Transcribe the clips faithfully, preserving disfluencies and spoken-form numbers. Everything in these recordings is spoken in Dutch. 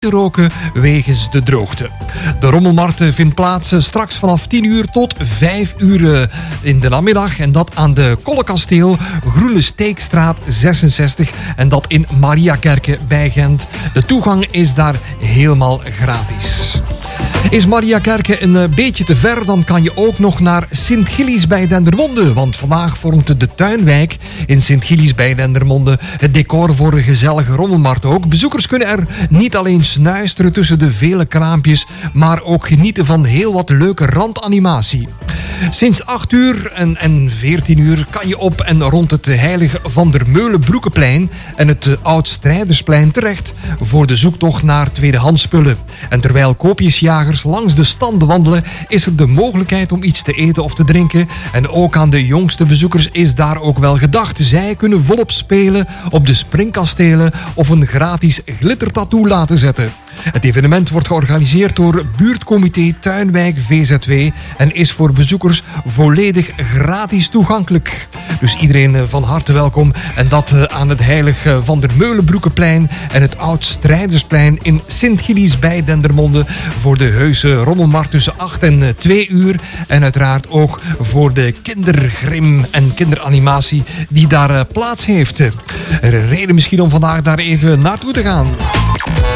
te roken wegens de droogte. De rommelmarkt vindt plaats straks vanaf tien uur tot vijf uur in de namiddag. En dat aan de Kollekasteel, Groene Steekstraat zesenzestig. En dat in Mariakerke bij Gent. De toegang is daar helemaal gratis. Is Mariakerke een beetje te ver, dan kan je ook nog naar Sint-Gillies bij Dendermonde. Want vandaag vormt de tuinwijk in Sint-Gillies bij Dendermonde het decor voor een gezellige rommelmarkt ook. Bezoekers kunnen er niet alleen snuisteren tussen de vele kraampjes, maar ook genieten van heel wat leuke randanimatie. Sinds acht uur en, en veertien uur kan je op en rond het Heilige van der Meulenbroekenplein en het Oud-Strijdersplein terecht voor de zoektocht naar tweedehands spullen. En terwijl koopjesjagers langs de standen wandelen, is er de mogelijkheid om iets te eten of te drinken. En ook aan de jongste bezoekers is daar ook wel gedacht. Zij kunnen volop spelen op de springkastelen of een gratis glittertattoo laten zetten. Het evenement wordt georganiseerd door buurtcomité Tuinwijk V Z W en is voor bezoekers volledig gratis toegankelijk. Dus iedereen van harte welkom. En dat aan het Heilig van der Meulenbroekenplein en het Oud-Strijdersplein in Sint-Gillies bij Dendermonde voor de heuse rommelmarkt tussen acht en twee uur. En uiteraard ook voor de kindergrim en kinderanimatie die daar plaats heeft. Er een reden misschien om vandaag daar even naartoe te gaan.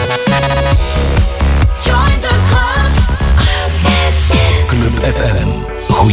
Club F M.